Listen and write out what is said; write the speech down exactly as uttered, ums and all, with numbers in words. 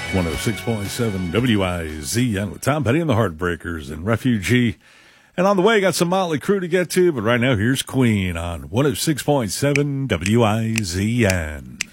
one oh six point seven W I Z N with Tom Petty and the Heartbreakers and Refugee. And on the way, got some Motley Crue to get to, but right now here's Queen on one oh six point seven W I Z N.